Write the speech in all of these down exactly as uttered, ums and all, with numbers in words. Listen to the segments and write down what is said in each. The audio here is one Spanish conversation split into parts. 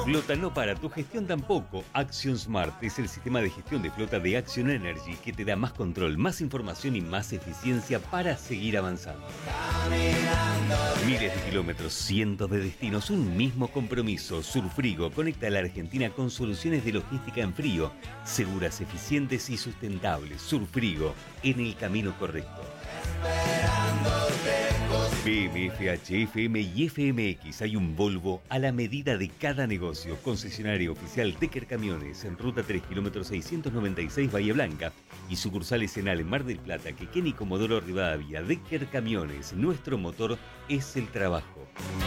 flota no para, tu gestión tampoco. Action Smart es el sistema de gestión de flota de Action Energy que te da más control, más información y más eficiencia para seguir avanzando. Miles de kilómetros, cientos de destinos, un mismo compromiso. Surfrigo conecta a la Argentina con soluciones de logística en frío, seguras, eficientes y sustentables. Surfrigo, en el camino correcto. B M F H, F M y F M X. Hay un Volvo a la medida de cada negocio. Concesionario oficial Decker Camiones en ruta tres, kilómetros seiscientos noventa y seis, Bahía Blanca. Y sucursales en Mar del Plata, Quequén y Comodoro Rivadavia. Decker Camiones. Nuestro motor es el trabajo.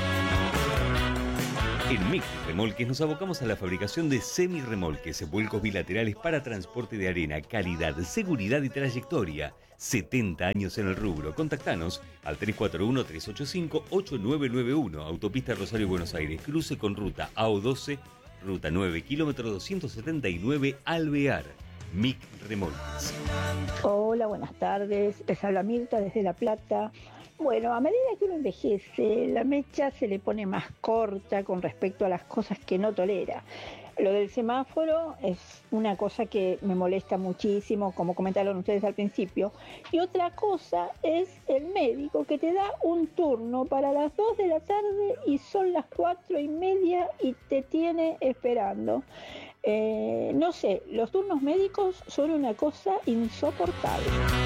En Mix Remolques nos abocamos a la fabricación de semirremolques, vuelcos bilaterales para transporte de arena, calidad, seguridad y trayectoria. setenta años en el rubro. Contactanos al tres cuatro uno, tres ocho cinco, ocho nueve nueve uno. Autopista Rosario Buenos Aires, cruce con ruta A O doce, ruta nueve, kilómetro doscientos setenta y nueve, Alvear. Mix Remolques. Hola, buenas tardes. Les habla Mirta desde La Plata. Bueno, a medida que uno envejece, la mecha se le pone más corta con respecto a las cosas que no tolera. Lo del semáforo es una cosa que me molesta muchísimo, como comentaron ustedes al principio. Y otra cosa es el médico que te da un turno para las dos de la tarde y son las cuatro y media y te tiene esperando. Eh, no sé, los turnos médicos son una cosa insoportable.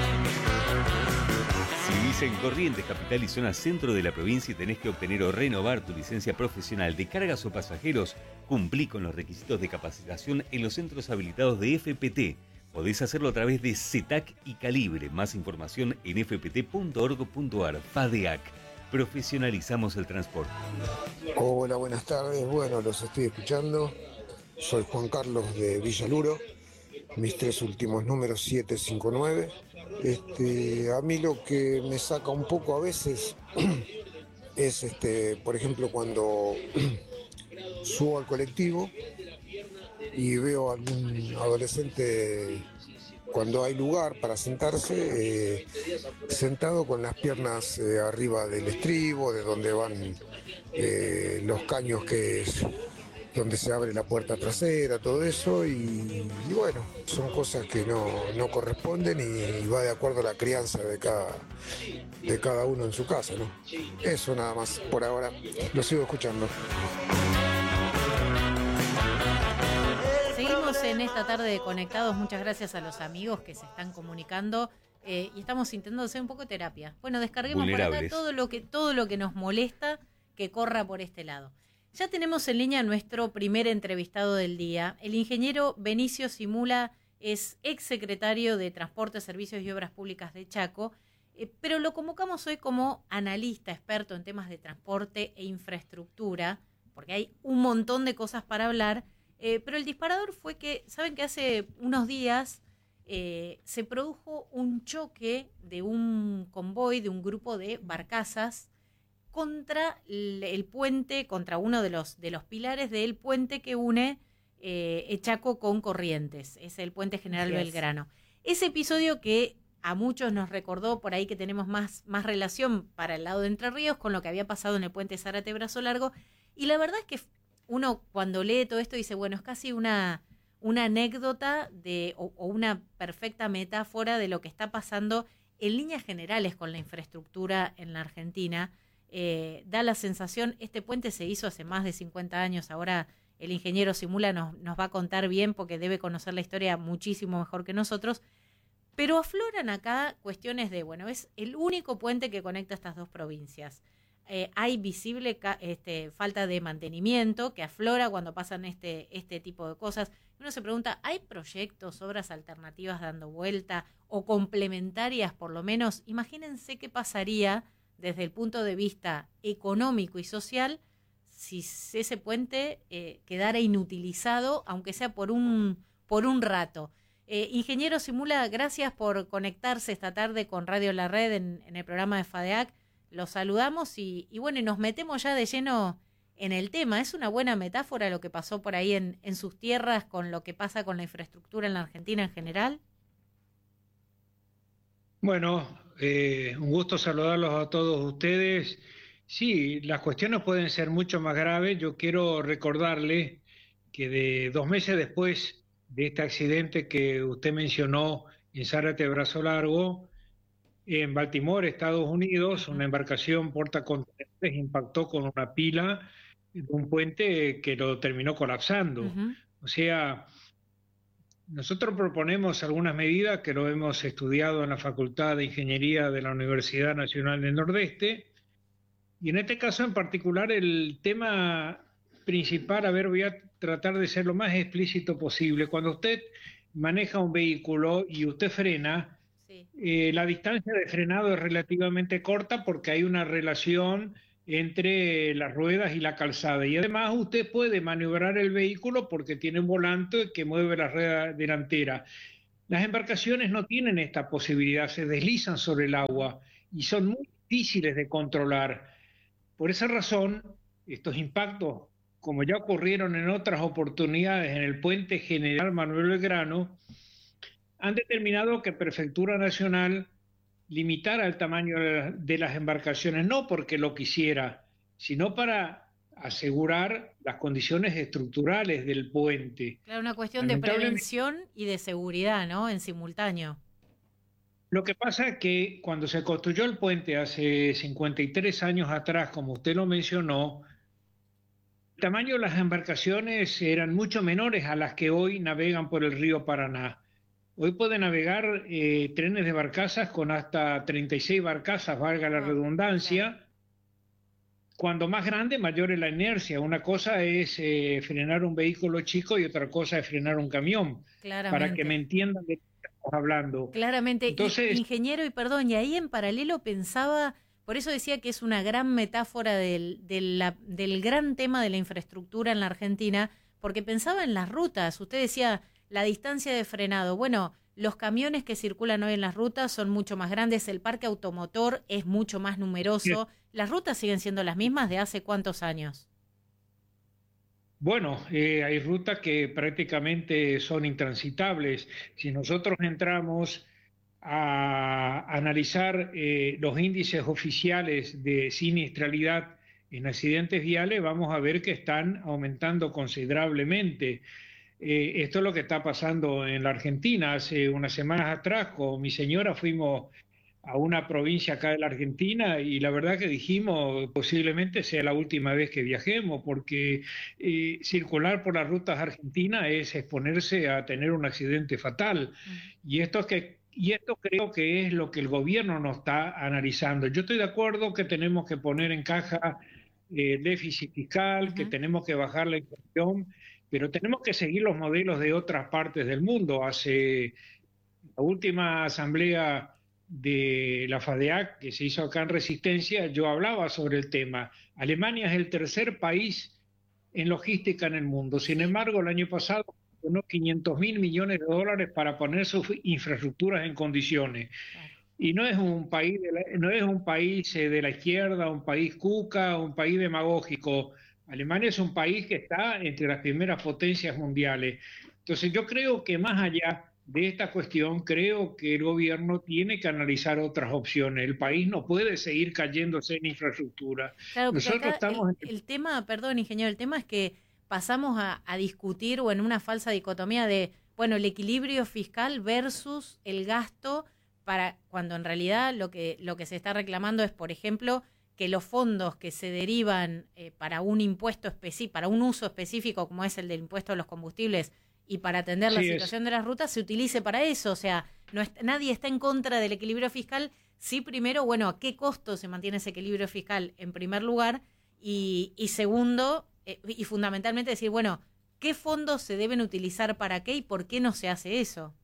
Si vivís en Corrientes, capital y zona centro de la provincia y tenés que obtener o renovar tu licencia profesional de cargas o pasajeros, cumplí con los requisitos de capacitación en los centros habilitados de F P T. Podés hacerlo a través de CETAC y Calibre. Más información en f p t punto org punto a r. FADEAC. Profesionalizamos el transporte. Hola, buenas tardes. Bueno, los estoy escuchando. Soy Juan Carlos de Villaluro. Mis tres últimos números, siete cinco nueve. Este, a mí lo que me saca un poco a veces es, este, por ejemplo, cuando subo al colectivo y veo a algún adolescente, cuando hay lugar para sentarse, eh, sentado con las piernas eh, arriba del estribo, de donde van eh, los caños que es donde se abre la puerta trasera, todo eso, y, y bueno, son cosas que no, no corresponden y, y va de acuerdo a la crianza de cada, de cada uno en su casa, ¿no? Eso nada más, por ahora, lo sigo escuchando. Seguimos en esta tarde de Conectados, muchas gracias a los amigos que se están comunicando eh, y estamos intentando hacer un poco de terapia. Bueno, descarguemos por acá todo lo que, todo lo que nos molesta que corra por este lado. Ya tenemos en línea nuestro primer entrevistado del día. El ingeniero Benicio Simula es exsecretario de Transporte, Servicios y Obras Públicas de Chaco, eh, pero lo convocamos hoy como analista experto en temas de transporte e infraestructura, porque hay un montón de cosas para hablar, eh, pero el disparador fue que, saben que hace unos días eh, se produjo un choque de un convoy, de un grupo de barcazas, contra el, el puente, contra uno de los de los pilares del puente que une eh, Chaco con Corrientes, es el puente General yes. Belgrano. Ese episodio que a muchos nos recordó, por ahí que tenemos más, más relación para el lado de Entre Ríos, con lo que había pasado en el puente Zárate Brazo Largo, y la verdad es que uno cuando lee todo esto dice, bueno, es casi una, una anécdota de o, o una perfecta metáfora de lo que está pasando en líneas generales con la infraestructura en la Argentina. Eh, da la sensación, este puente se hizo hace más de cincuenta años, ahora el ingeniero Simula nos, nos va a contar bien porque debe conocer la historia muchísimo mejor que nosotros, pero afloran acá cuestiones de, bueno, es el único puente que conecta estas dos provincias. Eh, hay visible este, falta de mantenimiento que aflora cuando pasan este, este tipo de cosas. Uno se pregunta, ¿hay proyectos, obras alternativas dando vuelta o complementarias por lo menos? Imagínense qué pasaría desde el punto de vista económico y social si ese puente eh, quedara inutilizado, aunque sea por un, por un rato. Eh, ingeniero Simula, gracias por conectarse esta tarde con Radio La Red en, en el programa de FADEAC. Los saludamos y, y bueno, y nos metemos ya de lleno en el tema. ¿Es una buena metáfora lo que pasó por ahí en, en sus tierras con lo que pasa con la infraestructura en la Argentina en general? Bueno, eh, un gusto saludarlos a todos ustedes. Sí, las cuestiones pueden ser mucho más graves. Yo quiero recordarles que de dos meses después de este accidente que usted mencionó en Zárate Brazo Largo, en Baltimore, Estados Unidos, una embarcación portacontenedores impactó con una pila en un puente que lo terminó colapsando. Uh-huh. O sea, nosotros proponemos algunas medidas que lo hemos estudiado en la Facultad de Ingeniería de la Universidad Nacional del Nordeste, y en este caso en particular el tema principal, a ver, voy a tratar de ser lo más explícito posible. Cuando usted maneja un vehículo y usted frena, sí. eh, la distancia de frenado es relativamente corta porque hay una relación entre las ruedas y la calzada, y además usted puede maniobrar el vehículo porque tiene un volante que mueve la rueda delantera. Las embarcaciones no tienen esta posibilidad, se deslizan sobre el agua y son muy difíciles de controlar. Por esa razón, estos impactos, como ya ocurrieron en otras oportunidades en el puente General Manuel Belgrano, han determinado que Prefectura Nacional limitara el tamaño de las embarcaciones, no porque lo quisiera, sino para asegurar las condiciones estructurales del puente. Claro, una cuestión de prevención y de seguridad, ¿no?, en simultáneo. Lo que pasa es que cuando se construyó el puente hace cincuenta y tres años atrás, como usted lo mencionó, el tamaño de las embarcaciones eran mucho menores a las que hoy navegan por el río Paraná. Hoy puede navegar eh, trenes de barcazas con hasta treinta y seis barcazas, valga la redundancia. Cuando más grande, mayor es la inercia. Una cosa es eh, frenar un vehículo chico y otra cosa es frenar un camión. Para que me entiendan de qué estamos hablando. Claramente. Entonces, y, ingeniero, y perdón, y ahí en paralelo pensaba, por eso decía que es una gran metáfora del, del, la, del gran tema de la infraestructura en la Argentina, porque pensaba en las rutas. Usted decía la distancia de frenado. Bueno, los camiones que circulan hoy en las rutas son mucho más grandes, el parque automotor es mucho más numeroso. Sí. ¿Las rutas siguen siendo las mismas de hace cuántos años? Bueno, eh, hay rutas que prácticamente son intransitables. Si nosotros entramos a analizar eh, los índices oficiales de siniestralidad en accidentes viales, vamos a ver que están aumentando considerablemente. Eh, esto es lo que está pasando en la Argentina. Hace unas semanas atrás con mi señora fuimos a una provincia acá de la Argentina y la verdad que dijimos posiblemente sea la última vez que viajemos, porque eh, circular por las rutas argentinas es exponerse a tener un accidente fatal. Uh-huh. Y esto es que y esto creo que es lo que el gobierno no está analizando. Yo estoy de acuerdo que tenemos que poner en caja eh, déficit fiscal, uh-huh. que tenemos que bajar la inflación, pero tenemos que seguir los modelos de otras partes del mundo. Hace la última asamblea de la FADEAC que se hizo acá en Resistencia, yo hablaba sobre el tema. Alemania es el tercer país en logística en el mundo. Sin embargo, el año pasado donó quinientos mil millones de dólares para poner sus infraestructuras en condiciones. Y no es un país de la, no es un país de la izquierda, un país cuca, un país demagógico. Alemania es un país que está entre las primeras potencias mundiales. Entonces yo creo que más allá de esta cuestión, creo que el gobierno tiene que analizar otras opciones. El país no puede seguir cayéndose en infraestructura. Claro, Nosotros estamos el, en... el tema, perdón, ingeniero, el tema es que pasamos a, a discutir o en una falsa dicotomía de, bueno, el equilibrio fiscal versus el gasto, para cuando en realidad lo que, lo que se está reclamando es, por ejemplo, que los fondos que se derivan eh, para un impuesto específico, para un uso específico como es el del impuesto a los combustibles, y para atender la sí situación es. de las rutas se utilice para eso. O sea, no es, nadie está en contra del equilibrio fiscal. Sí, primero, bueno, ¿a qué costo se mantiene ese equilibrio fiscal en primer lugar? Y, y segundo, eh, y fundamentalmente decir, bueno, ¿qué fondos se deben utilizar para qué y por qué no se hace eso?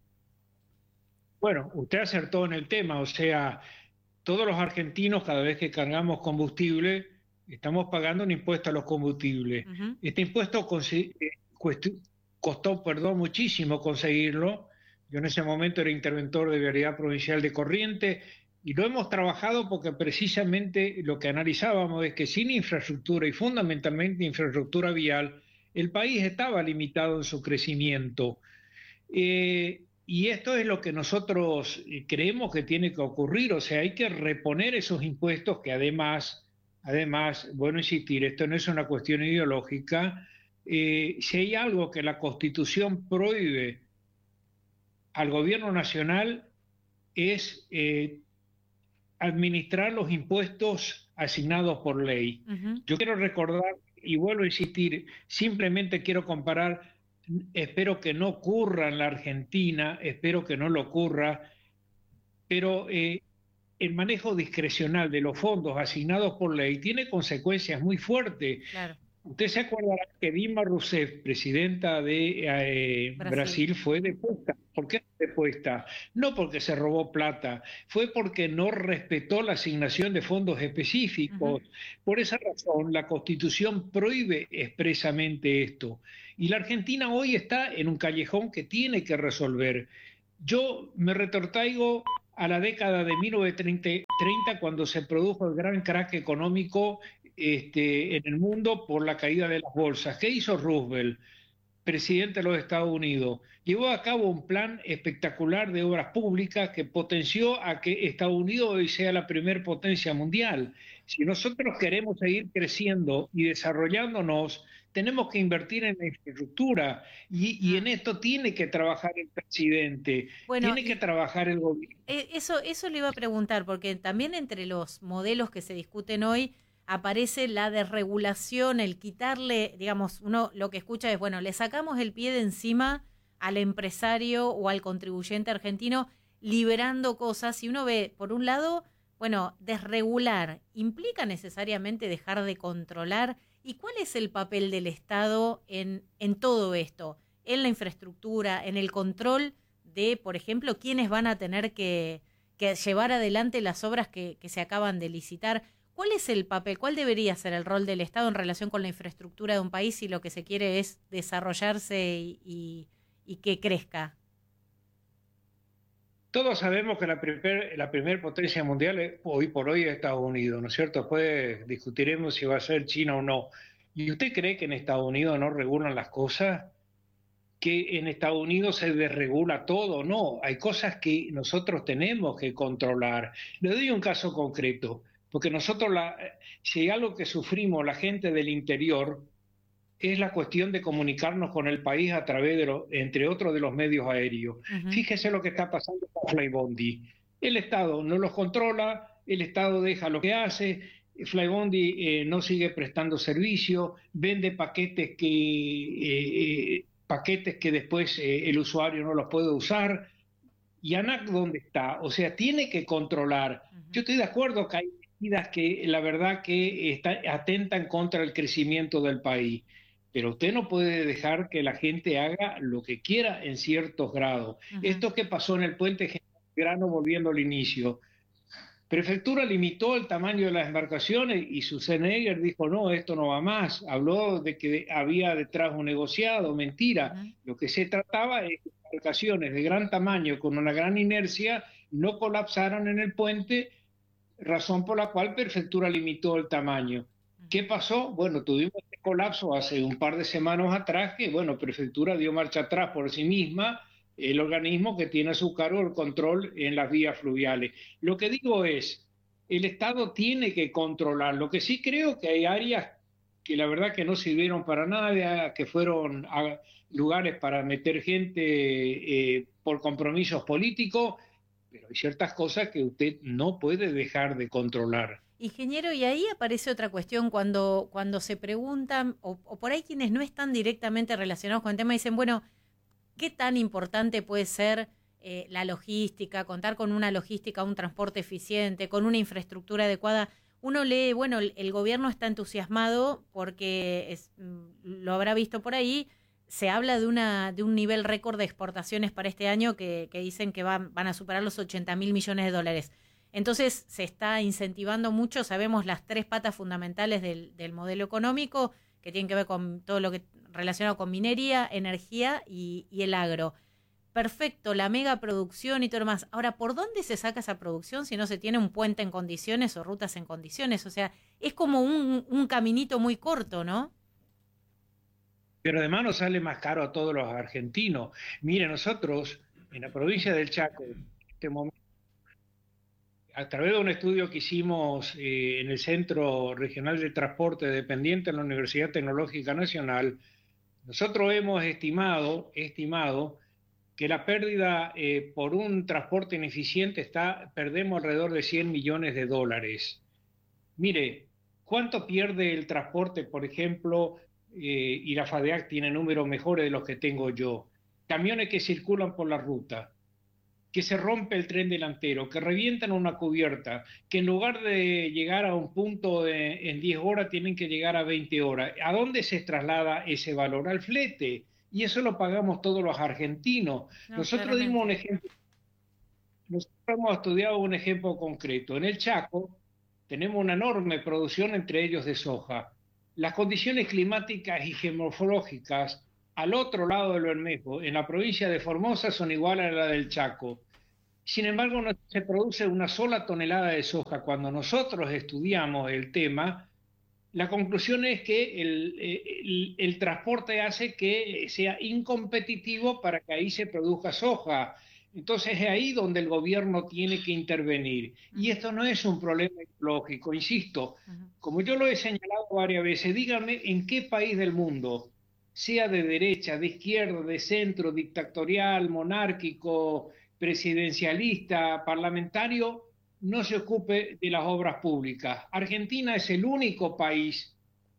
Bueno, usted acertó en el tema. O sea, todos los argentinos, cada vez que cargamos combustible, estamos pagando un impuesto a los combustibles. Uh-huh. Este impuesto consi- cuest- costó, perdón, muchísimo conseguirlo. Yo en ese momento era interventor de Vialidad Provincial de Corrientes y lo hemos trabajado porque precisamente lo que analizábamos es que sin infraestructura y fundamentalmente infraestructura vial, el país estaba limitado en su crecimiento. Eh, y esto es lo que nosotros creemos que tiene que ocurrir. O sea, hay que reponer esos impuestos que además, además, bueno, insistir, esto no es una cuestión ideológica, eh, si hay algo que la Constitución prohíbe al gobierno nacional es eh, administrar los impuestos asignados por ley. Uh-huh. Yo quiero recordar, y vuelvo a insistir, simplemente quiero comparar, espero que no ocurra en la Argentina, espero que no lo ocurra, pero eh, el manejo discrecional de los fondos asignados por ley tiene consecuencias muy fuertes. Claro. Usted se acordará que Dilma Rousseff, presidenta de eh, Brasil. Brasil, fue depuesta. ¿Por qué depuesta? No porque se robó plata, fue porque no respetó la asignación de fondos específicos. Uh-huh. Por esa razón, la Constitución prohíbe expresamente esto. Y la Argentina hoy está en un callejón que tiene que resolver. Yo me retrotraigo a la década de mil novecientos treinta, cuando se produjo el gran crack económico Este, en el mundo por la caída de las bolsas. ¿Qué hizo Roosevelt, presidente de los Estados Unidos? Llevó a cabo un plan espectacular de obras públicas que potenció a que Estados Unidos hoy sea la primer potencia mundial. Si nosotros queremos seguir creciendo y desarrollándonos, tenemos que invertir en la infraestructura y, y en esto tiene que trabajar el presidente, bueno, tiene que trabajar el gobierno. Eso, eso le iba a preguntar, porque también entre los modelos que se discuten hoy aparece la desregulación, el quitarle, digamos, uno lo que escucha es, bueno, le sacamos el pie de encima al empresario o al contribuyente argentino liberando cosas, y uno ve, por un lado, bueno, desregular, ¿implica necesariamente dejar de controlar? ¿Y cuál es el papel del Estado en, en todo esto? En la infraestructura, en el control de, por ejemplo, quiénes van a tener que, que llevar adelante las obras que, que se acaban de licitar. ¿Cuál es el papel, cuál debería ser el rol del Estado en relación con la infraestructura de un país si lo que se quiere es desarrollarse y, y, y que crezca? Todos sabemos que la primer, la primer potencia mundial es, hoy por hoy es Estados Unidos, ¿no es cierto? Después discutiremos si va a ser China o no. ¿Y usted cree que en Estados Unidos no regulan las cosas? ¿Que en Estados Unidos se desregula todo? No, hay cosas que nosotros tenemos que controlar. Le doy un caso concreto. Porque nosotros, la, si hay algo que sufrimos la gente del interior, es la cuestión de comunicarnos con el país a través de, los, entre otros, de los medios aéreos. Uh-huh. Fíjese lo que está pasando con Flybondi. El Estado no los controla, el Estado deja lo que hace, Flybondi eh, no sigue prestando servicio, vende paquetes que, eh, eh, paquetes que después eh, el usuario no los puede usar. ¿Y ANAC dónde está? O sea, tiene que controlar. Uh-huh. Yo estoy de acuerdo que hay que la verdad que está, atentan contra el crecimiento del país, pero usted no puede dejar que la gente haga lo que quiera en ciertos grados. Uh-huh. Esto que pasó en el puente General Belgrano, volviendo al inicio, Prefectura limitó el tamaño de las embarcaciones y Schwarzenegger dijo no, esto no va más, habló de que había detrás un negociado, mentira. Uh-huh. Lo que se trataba es que embarcaciones de gran tamaño con una gran inercia no colapsaran en el puente, razón por la cual Prefectura limitó el tamaño. ¿Qué pasó? Bueno, tuvimos este colapso hace un par de semanas atrás que, bueno, Prefectura dio marcha atrás por sí misma, el organismo que tiene a su cargo el control en las vías fluviales. Lo que digo es, el Estado tiene que controlar. Lo que sí creo que hay áreas que la verdad que no sirvieron para nada, que fueron a lugares para meter gente eh, por compromisos políticos, pero hay ciertas cosas que usted no puede dejar de controlar. Ingeniero, y ahí aparece otra cuestión cuando, cuando se preguntan, o, o por ahí quienes no están directamente relacionados con el tema, dicen, bueno, ¿qué tan importante puede ser eh, la logística, contar con una logística, un transporte eficiente, con una infraestructura adecuada? Uno lee, bueno, el, el gobierno está entusiasmado porque es, lo habrá visto por ahí. Se habla de una de un nivel récord de exportaciones para este año que, que dicen que van, van a superar los ochenta mil millones de dólares. Entonces se está incentivando mucho, sabemos las tres patas fundamentales del, del modelo económico, que tienen que ver con todo lo que relacionado con minería, energía y, y el agro. Perfecto, la megaproducción y todo lo más. Ahora, ¿por dónde se saca esa producción si no se tiene un puente en condiciones o rutas en condiciones? O sea, es como un, un caminito muy corto, ¿no? Pero además nos sale más caro a todos los argentinos. Mire, nosotros en la provincia del Chaco, en este momento, a través de un estudio que hicimos eh, en el Centro Regional de Transporte dependiente de la Universidad Tecnológica Nacional, Nosotros hemos estimado, estimado que la pérdida eh, por un transporte ineficiente está, perdemos alrededor de cien millones de dólares. Mire, ¿cuánto pierde el transporte, por ejemplo, eh, y la FADEAC tiene números mejores de los que tengo yo? Camiones que circulan por la ruta, que se rompe el tren delantero, que revientan una cubierta, que en lugar de llegar a un punto de, en diez horas tienen que llegar a veinte horas. ¿A dónde se traslada ese valor? Al flete. Y eso lo pagamos todos los argentinos. No, Nosotros claramente. dimos un ejemplo. Nosotros hemos estudiado un ejemplo concreto. En el Chaco tenemos una enorme producción, entre ellos de soja. Las condiciones climáticas y geomorfológicas al otro lado del Bermejo, en la provincia de Formosa, son iguales a la del Chaco. Sin embargo, no se produce una sola tonelada de soja. Cuando nosotros estudiamos el tema, la conclusión es que el, el, el transporte hace que sea incompetitivo para que ahí se produzca soja. Entonces es ahí donde el gobierno tiene que intervenir. Y esto no es un problema ecológico, insisto. Como yo lo he señalado varias veces, díganme en qué país del mundo, sea de derecha, de izquierda, de centro, dictatorial, monárquico, presidencialista, parlamentario, no se ocupe de las obras públicas. Argentina es el único país,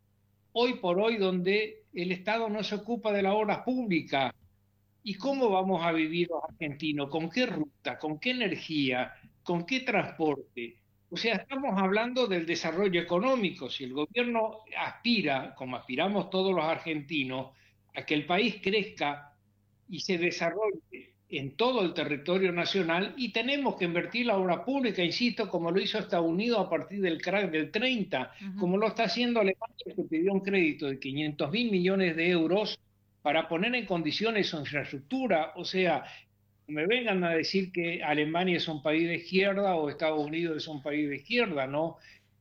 hoy por hoy, donde el Estado no se ocupa de las obras públicas. ¿Y cómo vamos a vivir los argentinos? ¿Con qué ruta? ¿Con qué energía? ¿Con qué transporte? O sea, estamos hablando del desarrollo económico. Si el gobierno aspira, como aspiramos todos los argentinos, a que el país crezca y se desarrolle en todo el territorio nacional, y tenemos que invertir la obra pública, insisto, como lo hizo Estados Unidos a partir del crack del treinta, uh-huh. como lo está haciendo Alemania, que pidió un crédito de quinientos mil millones de euros para poner en condiciones su infraestructura. O sea, me vengan a decir que Alemania es un país de izquierda o Estados Unidos es un país de izquierda, ¿no?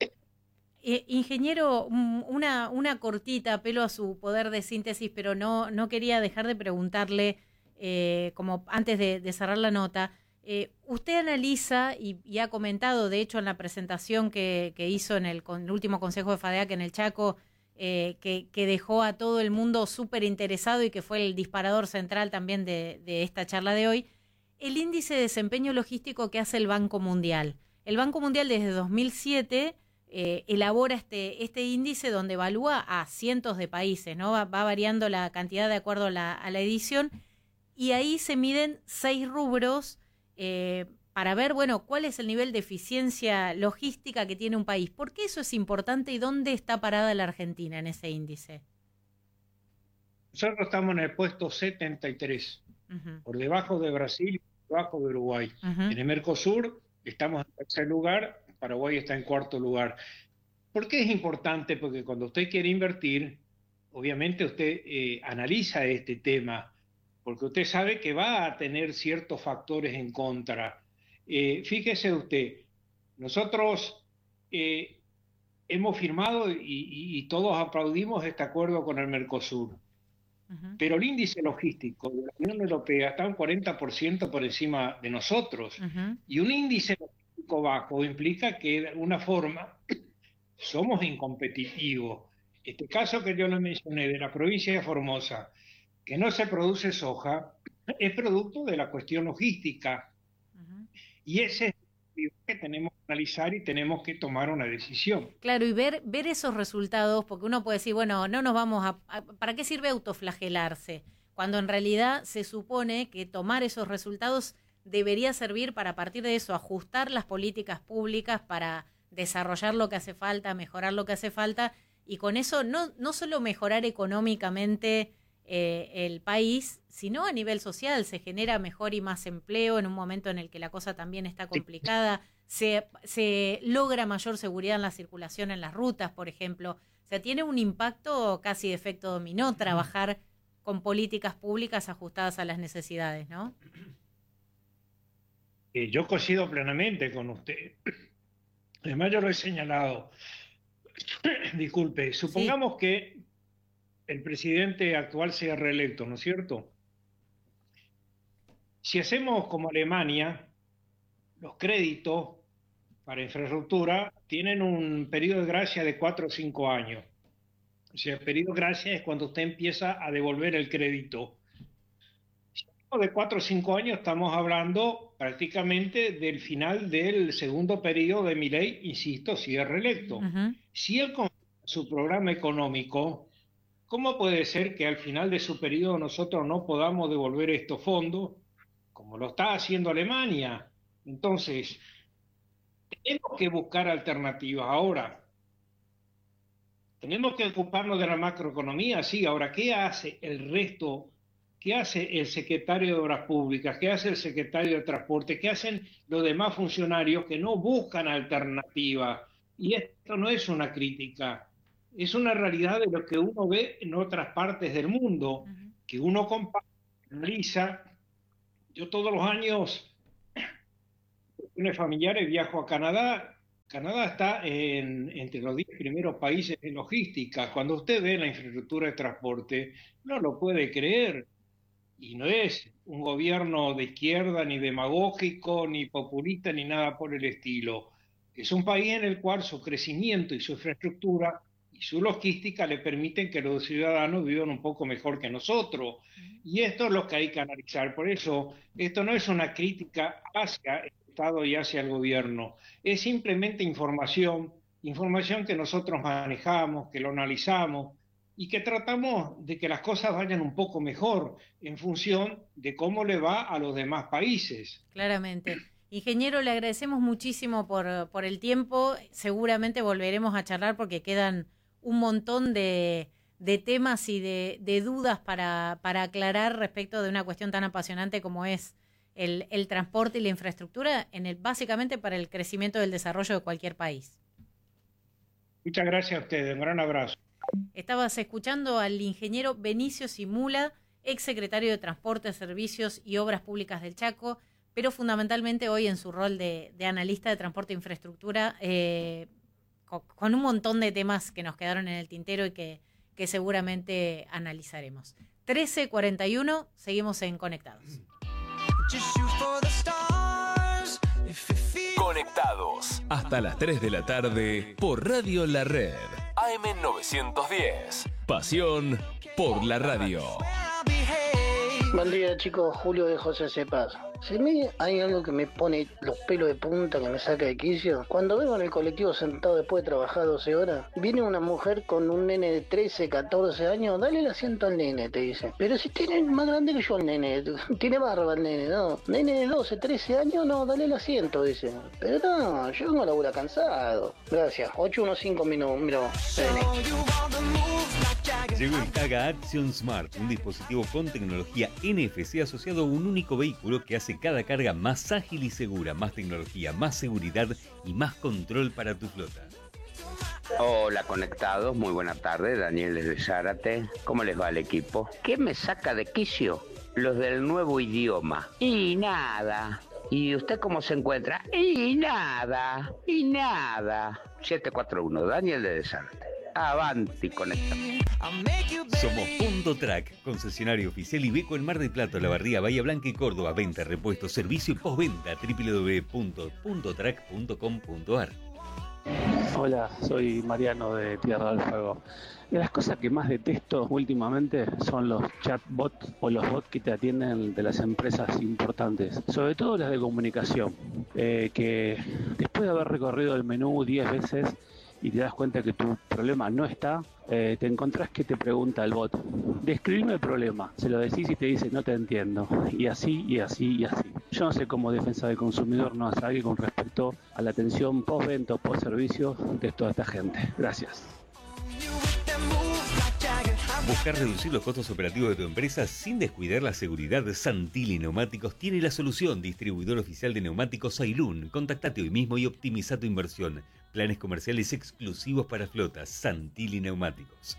Eh, ingeniero, una, una cortita, apelo a su poder de síntesis, pero no, no quería dejar de preguntarle, eh, como antes de, de cerrar la nota, eh, usted analiza y, y ha comentado, de hecho, en la presentación que, que hizo en el, con el último Consejo de FADEAC en el Chaco, eh, que, que dejó a todo el mundo súper interesado y que fue el disparador central también de, de esta charla de hoy, el índice de desempeño logístico que hace el Banco Mundial. El Banco Mundial desde dos mil siete eh, elabora este, este índice donde evalúa a cientos de países, ¿no? Va, va variando la cantidad de acuerdo a la, a la edición, y ahí se miden seis rubros eh, para ver, bueno, cuál es el nivel de eficiencia logística que tiene un país. ¿Por qué eso es importante y dónde está parada la Argentina en ese índice? Nosotros estamos en el puesto setenta y tres, uh-huh. por debajo de Brasil y por debajo de Uruguay. Uh-huh. En el Mercosur estamos en tercer lugar, Paraguay está en cuarto lugar. ¿Por qué es importante? Porque cuando usted quiere invertir, obviamente usted eh, analiza este tema, porque usted sabe que va a tener ciertos factores en contra. Eh, fíjese usted, nosotros eh, hemos firmado y, y, y todos aplaudimos este acuerdo con el Mercosur, uh-huh. pero el índice logístico de la Unión Europea está un cuarenta por ciento por encima de nosotros, uh-huh. y un índice logístico bajo implica que de alguna forma somos incompetitivos. Este caso que yo le mencioné de la provincia de Formosa, que no se produce soja, es producto de la cuestión logística. Uh-huh. Y ese es el que tenemos que analizar y tenemos que tomar una decisión. Claro, y ver, ver esos resultados, porque uno puede decir, bueno, no nos vamos a, a... ¿Para qué sirve autoflagelarse? Cuando en realidad se supone que tomar esos resultados debería servir para, a partir de eso, ajustar las políticas públicas para desarrollar lo que hace falta, mejorar lo que hace falta, y con eso no, no solo mejorar económicamente Eh, el país, sino a nivel social. Se genera mejor y más empleo en un momento en el que la cosa también está complicada, se, se logra mayor seguridad en la circulación en las rutas, por ejemplo. O sea, tiene un impacto casi de efecto dominó trabajar con políticas públicas ajustadas a las necesidades, ¿no? Eh, yo coincido plenamente con usted. Además, yo lo he señalado. Disculpe, supongamos sí. que el presidente actual sea reelecto, ¿no es cierto? Si hacemos como Alemania, los créditos para infraestructura tienen un periodo de gracia de cuatro o cinco años. O sea, periodo de gracia es cuando usted empieza a devolver el crédito. De cuatro o cinco años estamos hablando prácticamente del final del segundo periodo de Milei, insisto, si es reelecto. Uh-huh. Si él con su programa económico, ¿cómo puede ser que al final de su periodo nosotros no podamos devolver estos fondos, como lo está haciendo Alemania? Entonces, tenemos que buscar alternativas. Ahora, tenemos que ocuparnos de la macroeconomía, sí. Ahora, ¿qué hace el resto? ¿Qué hace el secretario de Obras Públicas? ¿Qué hace el secretario de Transporte? ¿Qué hacen los demás funcionarios que no buscan alternativas? Y esto no es una crítica, es una realidad de lo que uno ve en otras partes del mundo, uh-huh. que uno compara, analiza. Yo todos los años, con familiares, viajo a Canadá. Canadá está en, entre los diez primeros países de logística. Cuando usted ve la infraestructura de transporte, no lo puede creer. Y no es un gobierno de izquierda, ni demagógico, ni populista, ni nada por el estilo. Es un país en el cual su crecimiento y su infraestructura y su logística le permiten que los ciudadanos vivan un poco mejor que nosotros. Y esto es lo que hay que analizar. Por eso, esto no es una crítica hacia el Estado y hacia el gobierno. Es simplemente información, información que nosotros manejamos, que lo analizamos, y que tratamos de que las cosas vayan un poco mejor en función de cómo le va a los demás países. Claramente. Ingeniero, le agradecemos muchísimo por, por el tiempo. Seguramente volveremos a charlar porque quedan un montón de, de temas y de, de dudas para, para aclarar respecto de una cuestión tan apasionante como es el, el transporte y la infraestructura, en el, básicamente para el crecimiento del desarrollo de cualquier país. Muchas gracias a ustedes. Un gran abrazo. Estabas escuchando al ingeniero Benicio Simula, exsecretario de Transporte, Servicios y Obras Públicas del Chaco, pero fundamentalmente hoy en su rol de, de analista de transporte e infraestructura, eh, con, con un montón de temas que nos quedaron en el tintero y que, que seguramente analizaremos. trece cuarenta y uno, seguimos en Conectados. Conectados hasta las tres de la tarde por Radio La Red. A M novecientos diez. Pasión por la radio. Buen día, chicos. Julio de José Cepaz. Si a mí hay algo que me pone los pelos de punta, que me saca de quicio, cuando vengo en el colectivo sentado después de trabajar doce horas, viene una mujer con un nene de trece, catorce años, dale el asiento al nene, te dice. Pero si tiene más grande que yo el nene, tiene barba el nene, no. Nene de doce, trece años, no, dale el asiento, dice. Pero no, yo no laburo cansado. Gracias. ocho uno cinco minutos, mira. Llegó el Taga Action Smart, un dispositivo con tecnología N F C asociado a un único vehículo que hace cada carga más ágil y segura, más tecnología, más seguridad y más control para tu flota. Hola conectados, muy buena tarde, Daniel desde Zárate. ¿Cómo les va al equipo? ¿Qué me saca de quicio? Los del nuevo idioma. Y nada. ¿Y usted cómo se encuentra? Y nada. Y nada. siete cuatro uno, Daniel desde Zárate. Avanti, conectado. Somos Punto Track, concesionario oficial Iveco en Mar del Plata, La Barría, Bahía Blanca y Córdoba. Venta, repuesto, servicio y postventa. doble u doble u doble u punto punto track punto com punto a r. Hola, soy Mariano de Tierra del Fuego. De las cosas que más detesto últimamente son los chatbots o los bots que te atienden de las empresas importantes, sobre todo las de comunicación, eh, que después de haber recorrido el menú diez veces y te das cuenta que tu problema no está, eh, te encontrás que te pregunta el bot, describime el problema, se lo decís y te dice no te entiendo, y así, y así, y así. Yo no sé cómo defensa del consumidor no hace algo con respecto a la atención postventa o post-servicio de toda esta gente. Gracias. ¿Buscar reducir los costos operativos de tu empresa sin descuidar la seguridad? Santilli Neumáticos tiene la solución. Distribuidor oficial de neumáticos Ailun. Contactate hoy mismo y optimiza tu inversión. Planes comerciales exclusivos para flotas. Santilli Neumáticos.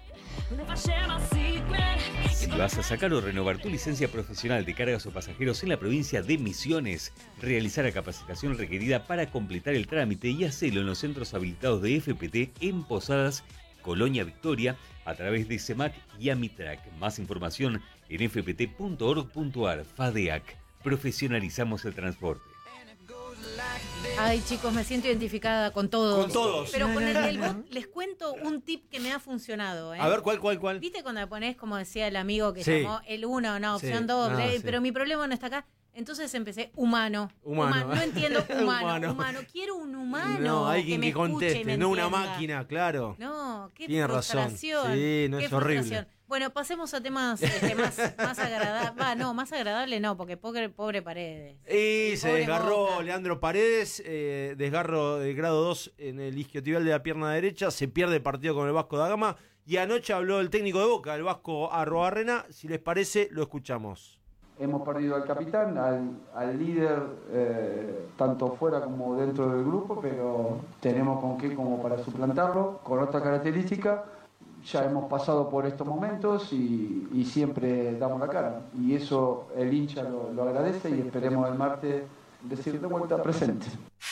Si vas a sacar o renovar tu licencia profesional de cargas o pasajeros en la provincia de Misiones, realizar la capacitación requerida para completar el trámite y hacerlo en los centros habilitados de F P T en Posadas, Colonia Victoria, a través de CEMAC y Amitrac. Más información en f p t punto org punto a r. FADEAC. Profesionalizamos el transporte. Ay, chicos, me siento identificada con todos. Con todos. Pero No, con no, el no, del no. bot les cuento un tip que me ha funcionado. ¿eh? A ver, ¿cuál, cuál, cuál? ¿Viste cuando me pones, como decía el amigo que Sí. llamó, el uno, no, opción Sí. dos, No, eh, sí. pero mi problema no está acá? Entonces empecé humano. Humano. No entiendo humano, Humano. humano. Quiero un humano. No, alguien que, que, me escuche y conteste, me no una entienda. máquina, claro. No, qué Tiene razón. frustración. Sí, no qué es horrible. frustración. Bueno, pasemos a temas este, más, más agradables. Va, no, más agradable no, porque pobre, pobre Paredes. Y se Pobre desgarró Boca. Leandro Paredes, eh, desgarro de grado dos en el isquiotibial de la pierna derecha, se pierde el partido con el Vasco da Gama y anoche habló el técnico de Boca, el Vasco Arruabarrena. Si les parece, lo escuchamos. Hemos perdido al capitán, al, al líder, eh, tanto fuera como dentro del grupo, pero tenemos con qué como para suplantarlo, con otra característica. Ya hemos pasado por estos momentos y, y siempre damos la cara. Y eso el hincha lo, lo agradece y esperemos el martes decir de vuelta presente.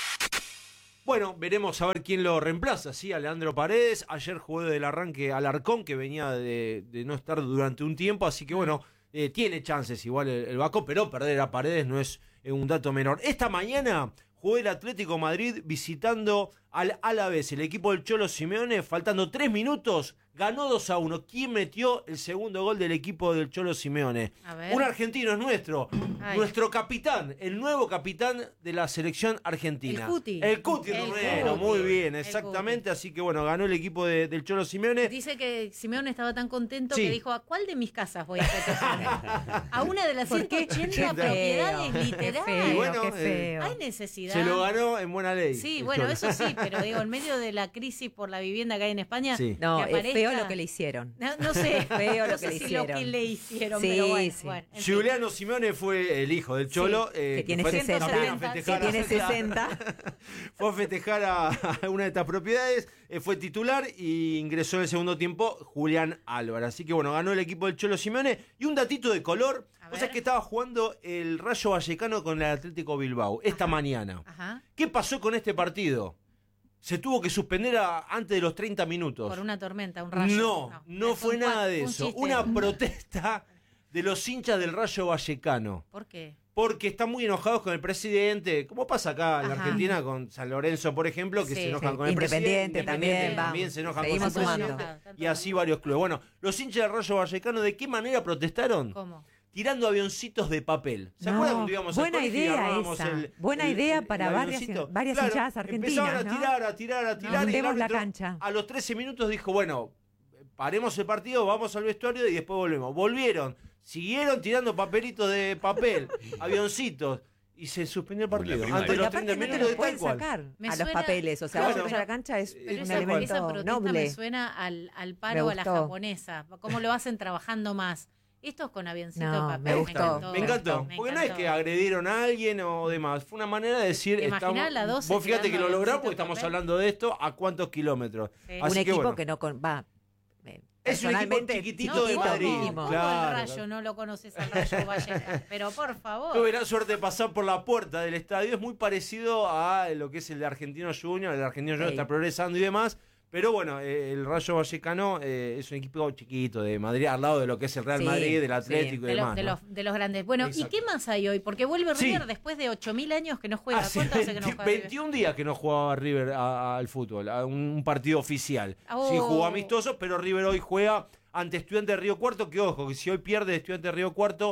Bueno, veremos a ver quién lo reemplaza, sí, a Leandro Paredes. Ayer jugó del arranque Alarcón, que venía de, de no estar durante un tiempo, así que bueno, eh, tiene chances igual el, el Vasco, pero perder a Paredes no es eh, un dato menor. Esta mañana jugó el Atlético Madrid visitando al Alavés, el equipo del Cholo Simeone, faltando tres minutos, ganó dos a uno. ¿Quién metió el segundo gol del equipo del Cholo Simeone? A ver. Un argentino, es nuestro, Ay. nuestro capitán, el nuevo capitán de la selección argentina. El Cuti. El Cuti El Romero, Cuti. muy bien, El exactamente, así que bueno, ganó el equipo de- del Cholo Simeone. Dice que Simeone estaba tan contento Sí. que dijo, ¿a cuál de mis casas voy a festejar? A una de las ¿Por qué? ciento ochenta Qué feo, propiedades qué literales. feo, Y bueno, qué eh, feo. Hay necesidad. Se lo ganó en buena ley. Sí, el bueno, Cholo. eso sí, pero digo, en medio de la crisis por la vivienda que hay en España, Sí. No, que es aparezca- feo lo que le hicieron. No, no sé, Feo no lo sé que le si hicieron. lo que le hicieron, Sí, pero bueno, sí. bueno, en fin. Giuliano Simeone fue el hijo del Cholo. eh, que tiene fue sesenta. también a Que festejar Que a- tiene sesenta. Fue a festejar a, a una de estas propiedades, eh, fue titular y ingresó en el segundo tiempo Julián Álvarez. Así que bueno, ganó el equipo del Cholo Simeone. Y un datito de color, A o sea ver. que estaba jugando el Rayo Vallecano con el Atlético Bilbao esta Ajá. mañana. Ajá, ¿Qué pasó con este partido? Se tuvo que suspender a- antes de los treinta minutos. por una tormenta, un rayo. No, no, fue un nada cua- de un eso. chiste. Una protesta de los hinchas del Rayo Vallecano. ¿Por qué? Porque están muy enojados con el presidente, como pasa acá en la Ajá. Argentina con San Lorenzo, por ejemplo, que Sí. se enojan Sí, con el Independiente presidente. también, Independiente vamos. también se enojan Seguimos con el sumando. presidente. Y así varios clubes. Bueno, los hinchas del Rayo Vallecano, ¿de qué manera protestaron? ¿Cómo? Tirando avioncitos de papel. ¿Se No, acuerdan cuando íbamos al buena colegio y idea armábamos esa. el- Buena el- idea el- para el varias- avioncito? varias hinchadas argentinas, Empezaban a ¿no? tirar, a tirar, a tirar. y el Inundemos la árbitro, cancha. A los trece minutos dijo, bueno, paremos el partido, vamos al vestuario y después volvemos. Volvieron, siguieron tirando papelitos de papel, avioncitos. Y se suspendió el partido. primaria. Antes de Porque los treinta aparte no te minutos los de tal pueden cual. sacar Me a los suena- papeles. O sea, Claro. vos entras a la cancha es Pero Pero un esa, elemento esa protesta noble. me suena al, al paro Me a la gustó. japonesa. ¿Cómo lo hacen trabajando más? Estos con avioncito No, de papel. me gustó. Me encantó, me porque no es encantó. que agredieron a alguien o demás, fue una manera de decir, ¿Te imaginás estamos, la doce vos fíjate que tirando lo logramos avioncito porque de estamos papel? hablando de esto, ¿a cuántos kilómetros? Sí. Así Un que equipo bueno. que no con, va. eh, Es un equipo personalmente, chiquitito de ¿cómo? Madrid. ¿Cómo Claro. el Rayo no lo conoces al Rayo Vallecano? Pero por favor. Tuve la suerte de pasar por la puerta del estadio, es muy parecido a lo que es el de Argentino Junior, el de Argentino Junior Sí. está progresando y demás, pero bueno, eh, el Rayo Vallecano eh, es un equipo chiquito de Madrid, al lado de lo que es el Real Sí, Madrid, del sí. Atlético De, y lo- demás. de ¿no? los, de los grandes. Bueno, Exacto. ¿y qué más hay hoy? Porque vuelve Sí. River después de ocho mil años que no juega. Hace ¿Cuánto hace que no veinte juega River? veintiún días que no jugaba River a- a- al fútbol, a un, un partido oficial. Oh. Sí jugó amistoso, pero River hoy juega ante Estudiantes de Río Cuarto, que ojo, que si hoy pierde Estudiantes de Río Cuarto,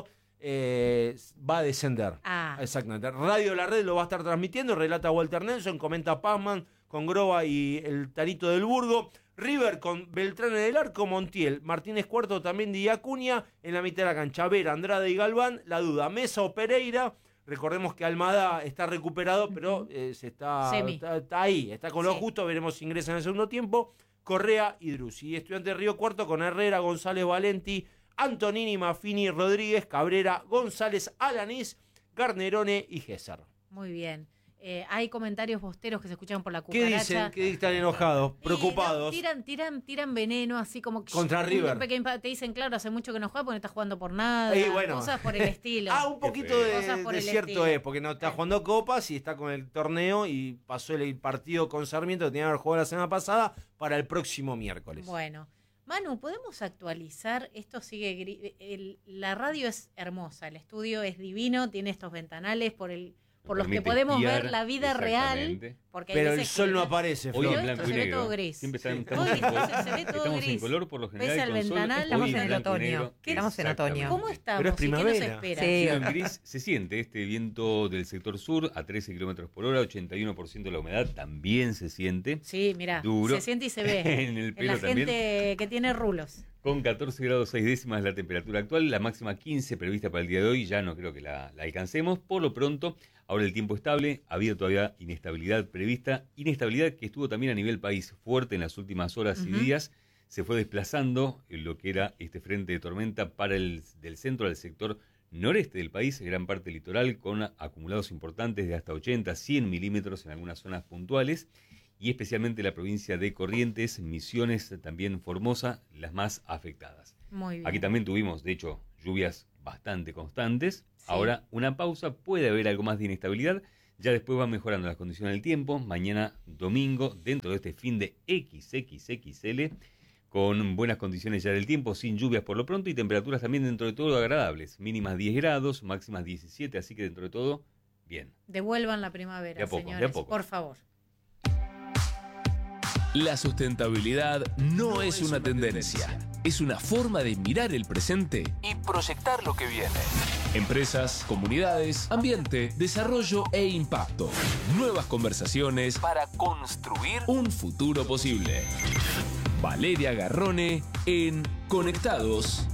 eh, va a descender. Ah. Exactamente. Radio La Red lo va a estar transmitiendo, relata Walter Nelson, comenta Pazman con Groba y el Tanito del Burgo. River con Beltrán en el arco, Montiel, Martínez Cuarto también de Acuña, en la mitad de la cancha, Vera, Andrade y Galván, la duda, Mesa o Pereira. Recordemos que Almada está recuperado, pero eh, se está, Semi. está, está ahí, está con lo Sí. justo, veremos si ingresa en el segundo tiempo. Correa y Drusi. Y Estudiante de Río Cuarto con Herrera, González Valenti, Antonini, Maffini, Rodríguez, Cabrera, González, Alanís, Garnerone y Gésar. Muy bien. Eh, hay comentarios bosteros que se escuchan por la ¿Qué cucaracha. dicen? ¿Qué están enojados? Y Preocupados. no, tiran, tiran, tiran veneno así como que Contra River. que te dicen, claro, hace mucho que no juega porque no está jugando por nada. Y bueno. Cosas por el estilo. Ah, un poquito de, Cosas por de el cierto estilo. es, porque no está jugando copas y está con el torneo y pasó el partido con Sarmiento que tenía que haber jugado la semana pasada para el próximo miércoles. Bueno, Manu, ¿podemos actualizar? Esto sigue... gri- el- la radio es hermosa, el estudio es divino, tiene estos ventanales por el por los que podemos esquiar, ver la vida real. Porque pero el sol no aparece, Flor. Hoy en blanco se y negro. ve todo gris. Siempre estamos, Hoy, en, color, se ve todo estamos gris. en color por lo general. Ves al ventanal, estamos en el otoño. Estamos en otoño. ¿Cómo estamos? Pero es primavera. ¿Y qué nos espera? Sí. En gris se siente este viento del sector sur a trece kilómetros por hora, ochenta y uno por ciento de la humedad también se siente. Sí, mira, se siente y se ve. en el pelo en la también. gente que tiene rulos. Con catorce grados seis décimas la temperatura actual, la máxima quince prevista para el día de hoy, ya no creo que la, la alcancemos. Por lo pronto, ahora el tiempo estable, ha habido todavía inestabilidad prevista, inestabilidad que estuvo también a nivel país fuerte en las últimas horas uh-huh. y días. Se fue desplazando lo que era este frente de tormenta para el del centro al sector noreste del país, gran parte litoral, con acumulados importantes de hasta ochenta, cien milímetros en algunas zonas puntuales, y especialmente la provincia de Corrientes, Misiones, también Formosa, las más afectadas. Muy bien. Aquí también tuvimos, de hecho, lluvias bastante constantes. Sí. Ahora una pausa, puede haber algo más de inestabilidad, ya después van mejorando las condiciones del tiempo. Mañana domingo, dentro de este fin de equis equis equis ele, con buenas condiciones ya del tiempo, sin lluvias por lo pronto, y temperaturas también dentro de todo agradables, mínimas diez grados, máximas diecisiete, así que dentro de todo, bien. Devuelvan la primavera, de a poco, señores, de a poco. Por favor. La sustentabilidad no es una tendencia, es una forma de mirar el presente y proyectar lo que viene. Empresas, comunidades, ambiente, desarrollo e impacto. Nuevas conversaciones para construir un futuro posible. Valeria Garrone en Conectados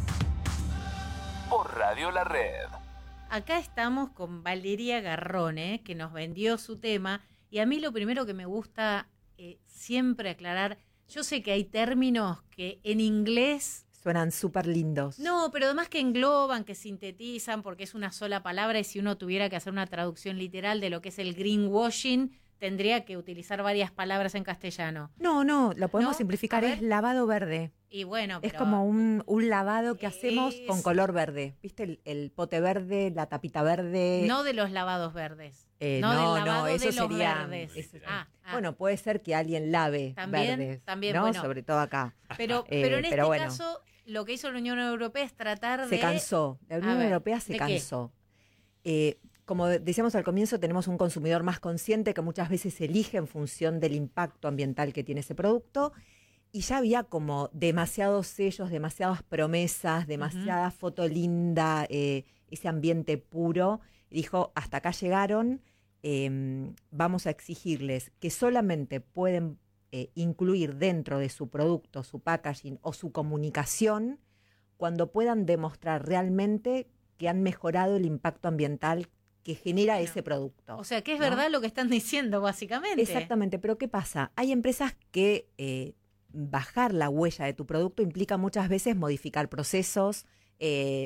por Radio La Red. Acá estamos con Valeria Garrone, que nos vendió su tema, y a mí lo primero que me gusta eh, siempre aclarar, yo sé que hay términos que en inglés suenan súper lindos. No, pero además que engloban, que sintetizan, porque es una sola palabra, y si uno tuviera que hacer una traducción literal de lo que es el greenwashing, tendría que utilizar varias palabras en castellano. No, no, lo podemos ¿No? simplificar, es lavado verde. Y bueno, es pero como un, un lavado que es... hacemos con color verde. ¿Viste el, el pote verde, la tapita verde? No de los lavados verdes. Eh, no, no, del lavado no, eso de los sería, verdes. Eso, ah, ah. Bueno, puede ser que alguien lave también, verdes, también, ¿no? Bueno. Sobre todo acá. Pero, eh, pero en pero este bueno. caso, lo que hizo la Unión Europea es tratar de... Se cansó. La Unión ver, Europea se cansó. Eh, como decíamos al comienzo, tenemos un consumidor más consciente que muchas veces elige en función del impacto ambiental que tiene ese producto, y ya había como demasiados sellos, demasiadas promesas, demasiada uh-huh. foto linda, eh, ese ambiente puro. Y dijo, hasta acá llegaron, eh, vamos a exigirles que solamente pueden eh, incluir dentro de su producto, su packaging o su comunicación, cuando puedan demostrar realmente que han mejorado el impacto ambiental que genera bueno, ese producto. O sea, que es ¿no? verdad lo que están diciendo, básicamente. Exactamente, pero ¿qué pasa? Hay empresas que eh, bajar la huella de tu producto implica muchas veces modificar procesos, eh,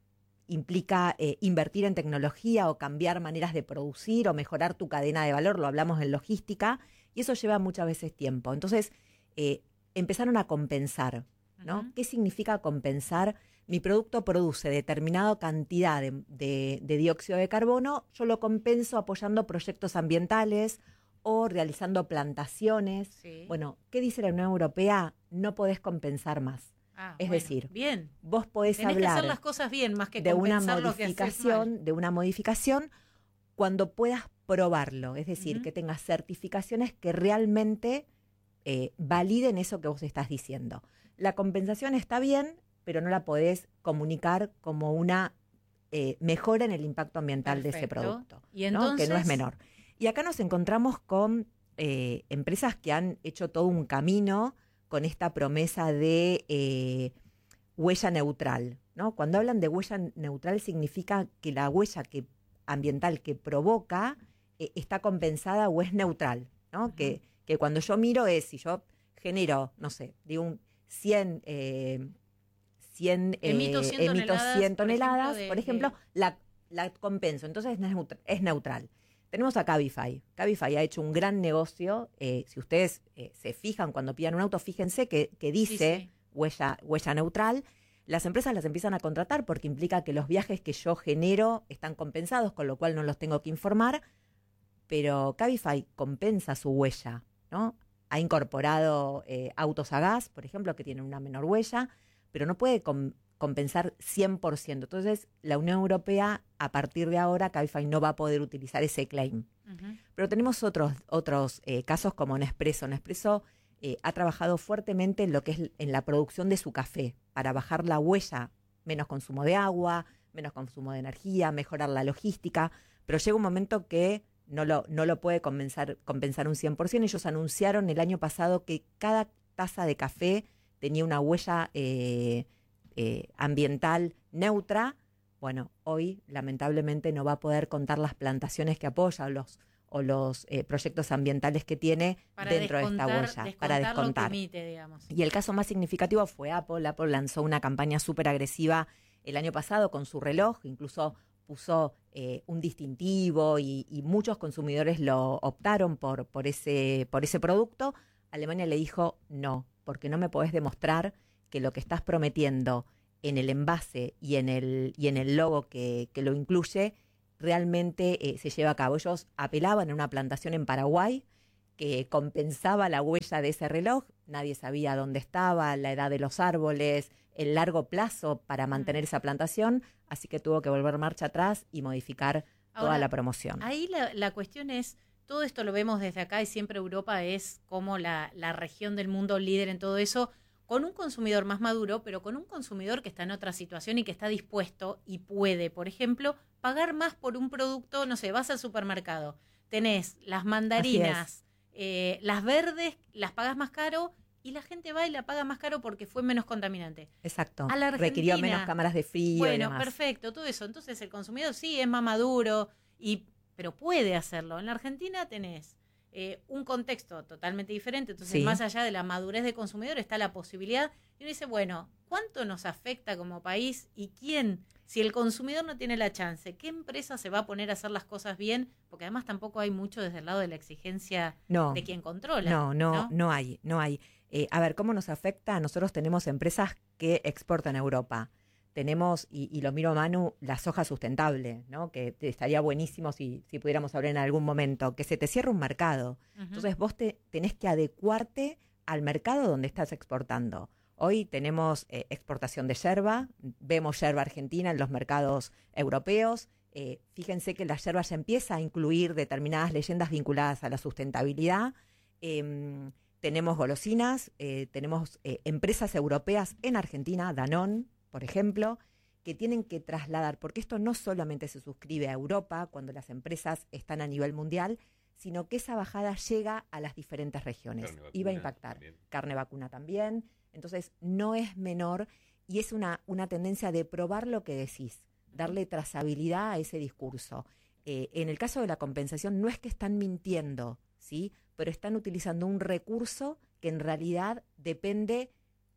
implica eh, invertir en tecnología o cambiar maneras de producir o mejorar tu cadena de valor, lo hablamos en logística, y eso lleva muchas veces tiempo. Entonces, eh, empezaron a compensar, ¿no? Uh-huh. ¿Qué significa compensar? Mi producto produce determinada cantidad de, de, de dióxido de carbono, yo lo compenso apoyando proyectos ambientales o realizando plantaciones. Sí. Bueno, ¿qué dice la Unión Europea? No podés compensar más. Ah, es bueno, decir, bien. vos podés Tenés hablar que hacer las cosas bien, más que de una compensar lo que haces modificación, mal. de una modificación cuando puedas probarlo, es decir, uh-huh. que tengas certificaciones que realmente eh, validen eso que vos estás diciendo. La compensación está bien, pero no la podés comunicar como una eh, mejora en el impacto ambiental Perfecto. De ese producto, ¿Y entonces? ¿no? que no es menor. Y acá nos encontramos con eh, empresas que han hecho todo un camino con esta promesa de eh, huella neutral, ¿no? Cuando hablan de huella neutral significa que la huella que, ambiental que provoca eh, está compensada o es neutral, ¿no? Uh-huh. Que, que cuando yo miro es, si yo genero, no sé, de un cien... Eh, cien, emito eh, cien emito toneladas, cien toneladas, por ejemplo, de, por ejemplo de... la, la compenso, entonces es neutral. Es neutral. Tenemos a Cabify. Cabify ha hecho un gran negocio. Eh, si ustedes eh, se fijan cuando pidan un auto, fíjense que, que dice sí, sí. Huella, huella neutral. Las empresas las empiezan a contratar porque implica que los viajes que yo genero están compensados, con lo cual no los tengo que informar. Pero Cabify compensa su huella, ¿no? Ha incorporado eh, autos a gas, por ejemplo, que tienen una menor huella, pero no puede com- compensar cien por ciento. Entonces, la Unión Europea, a partir de ahora, Cabify no va a poder utilizar ese claim. Uh-huh. Pero tenemos otros, otros eh, casos como Nespresso. Nespresso eh, ha trabajado fuertemente en lo que es en la producción de su café, para bajar la huella, menos consumo de agua, menos consumo de energía, mejorar la logística, pero llega un momento que no lo, no lo puede compensar, compensar un cien por ciento. Ellos anunciaron el año pasado que cada taza de café tenía una huella eh, eh, ambiental neutra. Bueno, hoy lamentablemente no va a poder contar las plantaciones que apoya o los, o los eh, proyectos ambientales que tiene para dentro de esta huella, para descontar. Emite, digamos. Y el caso más significativo fue Apple. Apple lanzó una campaña súper agresiva el año pasado con su reloj, incluso puso eh, un distintivo y, y muchos consumidores lo optaron por, por, ese, por ese producto. Alemania le dijo no, porque no me podés demostrar que lo que estás prometiendo en el envase y en el, y en el logo que, que lo incluye realmente eh, se lleva a cabo. Ellos apelaban a una plantación en Paraguay que compensaba la huella de ese reloj. Nadie sabía dónde estaba, la edad de los árboles, el largo plazo para mantener esa plantación, así que tuvo que volver marcha atrás y modificar Ahora, toda la promoción. Ahí la, la cuestión es, todo esto lo vemos desde acá y siempre Europa es como la, la región del mundo líder en todo eso, con un consumidor más maduro, pero con un consumidor que está en otra situación y que está dispuesto y puede, por ejemplo, pagar más por un producto. No sé, vas al supermercado, tenés las mandarinas, eh, las verdes, las pagas más caro y la gente va y la paga más caro porque fue menos contaminante. Exacto, a la requirió menos cámaras de frío. Bueno, y demás. Perfecto, todo eso. Entonces el consumidor sí es más maduro, y, pero puede hacerlo. En la Argentina tenés eh, un contexto totalmente diferente, entonces sí. Más allá de la madurez del consumidor está la posibilidad, y uno dice, bueno, ¿cuánto nos afecta como país y quién? Si el consumidor no tiene la chance, ¿qué empresa se va a poner a hacer las cosas bien? Porque además tampoco hay mucho desde el lado de la exigencia no, de quien controla. No, no, no, no hay, no hay. Eh, a ver, ¿cómo nos afecta? Nosotros tenemos empresas que exportan a Europa. Tenemos, y, y lo miro a Manu, la soja sustentable, ¿no? Que estaría buenísimo si, si pudiéramos hablar en algún momento, que se te cierra un mercado. Uh-huh. Entonces vos te, tenés que adecuarte al mercado donde estás exportando. Hoy tenemos eh, exportación de yerba, vemos yerba argentina en los mercados europeos. Eh, fíjense que la yerba ya empieza a incluir determinadas leyendas vinculadas a la sustentabilidad. Eh, tenemos golosinas, eh, tenemos eh, empresas europeas en Argentina, Danone, por ejemplo, que tienen que trasladar, porque esto no solamente se suscribe a Europa cuando las empresas están a nivel mundial, sino que esa bajada llega a las diferentes regiones. Carne vacuna, y va a impactar. También. Carne vacuna también. Entonces, no es menor y es una, una tendencia de probar lo que decís, darle trazabilidad a ese discurso. Eh, en el caso de la compensación, no es que están mintiendo, ¿sí? Pero están utilizando un recurso que en realidad depende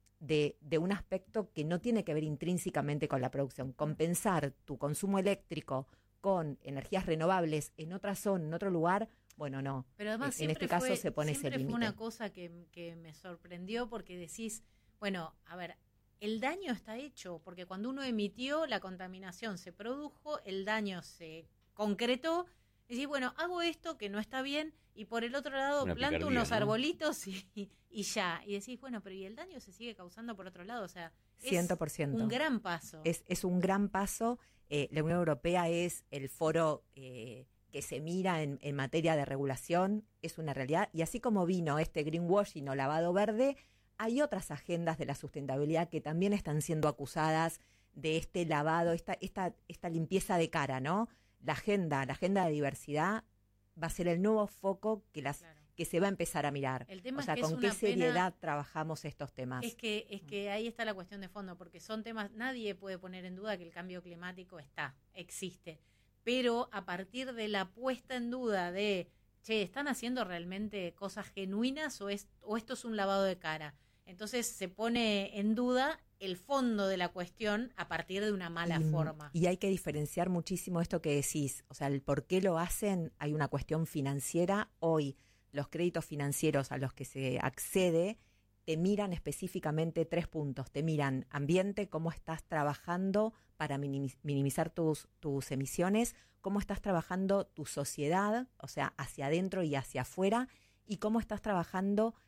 de, de un aspecto que no tiene que ver intrínsecamente con la producción. Compensar tu consumo eléctrico con energías renovables en otra zona, en otro lugar, bueno, no. Pero además en este caso fue, se pone ese límite. Siempre fue una cosa que, que me sorprendió porque decís, bueno, a ver, el daño está hecho, porque cuando uno emitió, la contaminación se produjo, el daño se concretó, decís, bueno, hago esto que no está bien, y por el otro lado una planto picardía, unos ¿no? arbolitos y, y ya. Y decís, bueno, pero ¿y el daño se sigue causando por otro lado? O sea, es cien por ciento. Un gran paso. Es, es un gran paso. Eh, la Unión Europea es el foro eh, que se mira en, en materia de regulación, es una realidad. Y así como vino este greenwashing o lavado verde, hay otras agendas de la sustentabilidad que también están siendo acusadas de este lavado, esta, esta, esta limpieza de cara, ¿no? La agenda, la agenda de diversidad va a ser el nuevo foco que las claro. que se va a empezar a mirar. El tema o sea, es que con es qué una seriedad pena, trabajamos estos temas. Es que, es que ahí está la cuestión de fondo, porque son temas, nadie puede poner en duda que el cambio climático está, existe. Pero a partir de la puesta en duda de, che, ¿están haciendo realmente cosas genuinas o, es, o esto es un lavado de cara? Entonces se pone en duda el fondo de la cuestión a partir de una mala y, forma. Y hay que diferenciar muchísimo esto que decís, o sea, el por qué lo hacen, hay una cuestión financiera. Hoy los créditos financieros a los que se accede te miran específicamente tres puntos, te miran ambiente, cómo estás trabajando para minimizar tus, tus emisiones, cómo estás trabajando tu sociedad, o sea, hacia adentro y hacia afuera, y cómo estás trabajando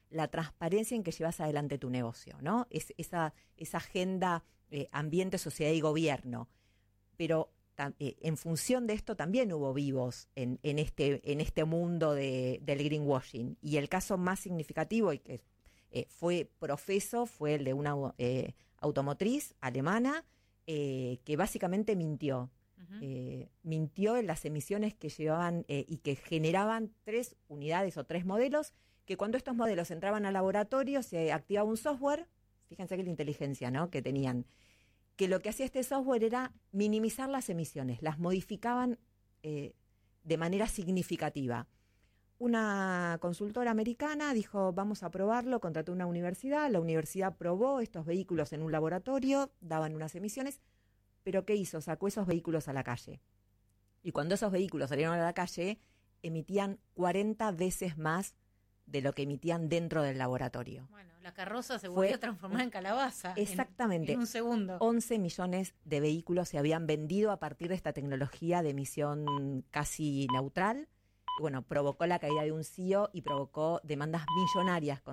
la transparencia en que llevas adelante tu negocio, ¿no? Es, esa, esa agenda eh, ambiente, sociedad y gobierno. Pero tam, eh, en función de esto también hubo vivos en, en, este, en este mundo de, del greenwashing. Y el caso más significativo y que eh, fue profeso fue el de una eh, automotriz alemana eh, que básicamente mintió. Uh-huh. Eh, mintió en las emisiones que llevaban eh, y que generaban tres unidades o tres modelos, que cuando estos modelos entraban al laboratorio se activaba un software, fíjense que la inteligencia, ¿no?, que tenían, que lo que hacía este software era minimizar las emisiones, las modificaban eh, de manera significativa. Una consultora americana dijo, vamos a probarlo, contrató una universidad, la universidad probó estos vehículos en un laboratorio, daban unas emisiones, pero ¿qué hizo? Sacó esos vehículos a la calle. Y cuando esos vehículos salieron a la calle, emitían cuarenta veces más de lo que emitían dentro del laboratorio. Bueno, la carroza se volvió a transformar en calabaza. Exactamente. En, en un segundo. once millones de vehículos se habían vendido a partir de esta tecnología de emisión casi neutral. Y bueno, provocó la caída de un C E O y provocó demandas millonarias